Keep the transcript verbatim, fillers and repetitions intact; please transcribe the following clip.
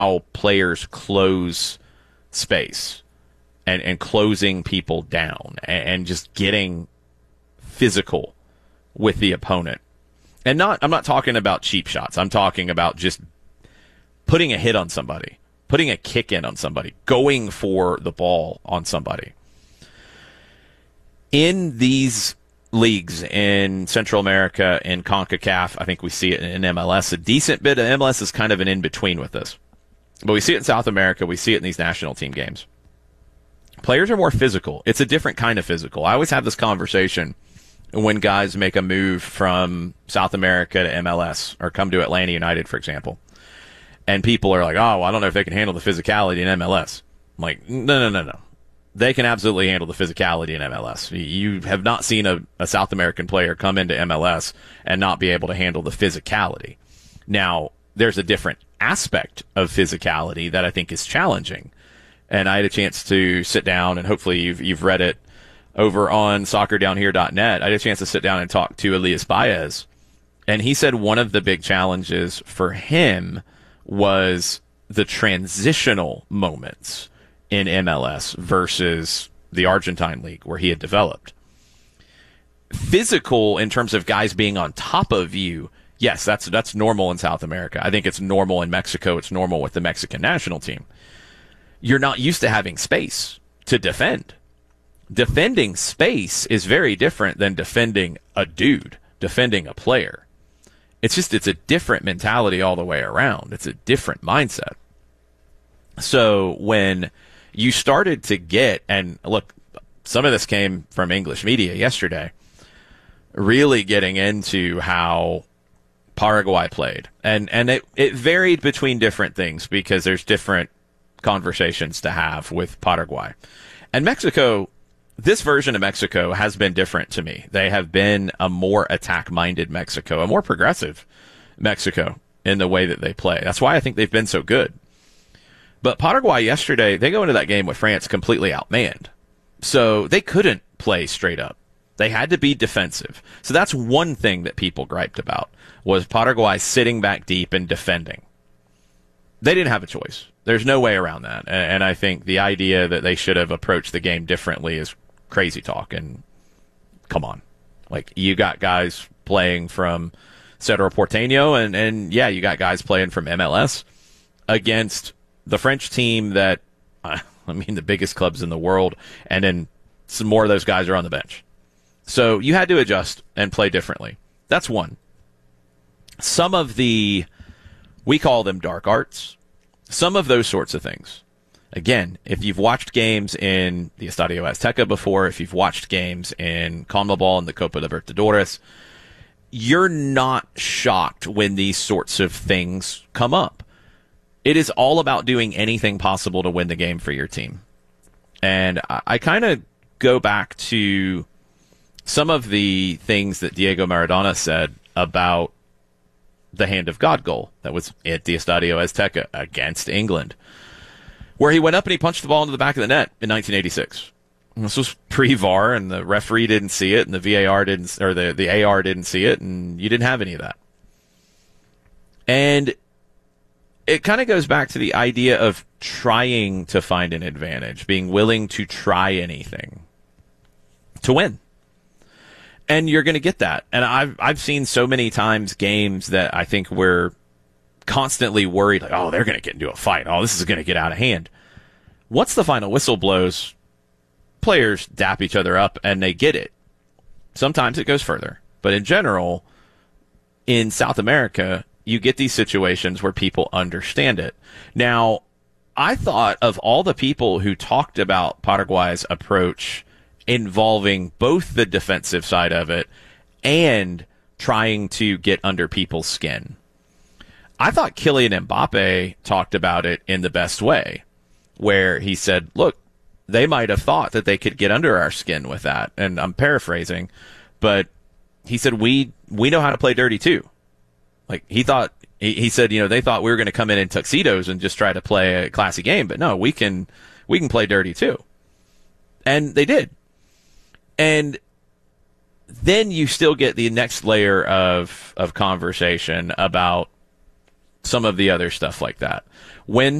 how players close space and, and closing people down and, and just getting physical with the opponent. And not, I'm not talking about cheap shots. I'm talking about just putting a hit on somebody, putting a kick in on somebody, going for the ball on somebody. In these leagues in Central America and CONCACAF, I think we see it in M L S. A decent bit of M L S is kind of an in-between with this. But we see it in South America. We see it in these national team games. Players are more physical. It's a different kind of physical. I always have this conversation when guys make a move from South America to M L S or come to Atlanta United, for example. And people are like, oh, well, I don't know if they can handle the physicality in M L S. I'm like, no, no, no, no. They can absolutely handle the physicality in M L S. You have not seen a, a South American player come into M L S and not be able to handle the physicality. Now, there's a different aspect of physicality that I think is challenging. And I had a chance to sit down, and hopefully you've, you've read it over on soccer down here dot net. I had a chance to sit down and talk to Elias Baez. And he said one of the big challenges for him was the transitional moments in M L S versus the Argentine League where he had developed. Physical in terms of guys being on top of you, yes, that's that's normal in South America. I think it's normal in Mexico. It's normal with the Mexican national team. You're not used to having space to defend. Defending space is very different than defending a dude, defending a player. It's just, it's a different mentality all the way around. It's a different mindset. So when you started to get, and look, some of this came from English media yesterday, really getting into how Paraguay played. And and it, it varied between different things because there's different conversations to have with Paraguay. And Mexico, this version of Mexico has been different to me. They have been a more attack-minded Mexico, a more progressive Mexico in the way that they play. That's why I think they've been so good. But Paraguay yesterday, they go into that game with France completely outmanned. So they couldn't play straight up. They had to be defensive. So that's one thing that people griped about, was Paraguay sitting back deep and defending. They didn't have a choice. There's no way around that. And I think the idea that they should have approached the game differently is crazy talk. And come on. Like, you got guys playing from Cerro Porteño, and, and yeah, you got guys playing from M L S against the French team that, uh, I mean, the biggest clubs in the world, and then some more of those guys are on the bench. So you had to adjust and play differently. That's one. Some of the, we call them dark arts, some of those sorts of things. Again, if you've watched games in the Estadio Azteca before, if you've watched games in CONMEBOL and the Copa Libertadores, you're not shocked when these sorts of things come up. It is all about doing anything possible to win the game for your team. And I, I kind of go back to some of the things that Diego Maradona said about the Hand of God goal that was at the Estadio Azteca against England, where he went up and he punched the ball into the back of the net in nineteen eighty-six. And this was pre-V A R, and the referee didn't see it, and the V A R didn't, or the, the A R didn't see it, and you didn't have any of that. And it kind of goes back to the idea of trying to find an advantage, being willing to try anything to win. And you're going to get that. And I've I've seen so many times games that I think we're constantly worried, like, oh, they're going to get into a fight. Oh, this is going to get out of hand. Once the final whistle blows, players dap each other up and they get it. Sometimes it goes further. But in general, in South America, you get these situations where people understand it. Now, I thought of all the people who talked about Paraguay's approach involving both the defensive side of it and trying to get under people's skin, I thought Kylian Mbappe talked about it in the best way, where he said, look, they might have thought that they could get under our skin with that. And I'm paraphrasing, but he said, we we know how to play dirty too. Like, he thought, he, he said, you know, they thought we were going to come in in tuxedos and just try to play a classy game, but no, we can, we can play dirty too. And they did. And then you still get the next layer of, of conversation about some of the other stuff like that. when